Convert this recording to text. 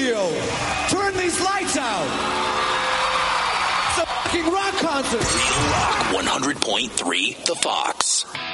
studio. Turn these lights out. It's a fucking rock concert. Real Rock 100.3 The Fox.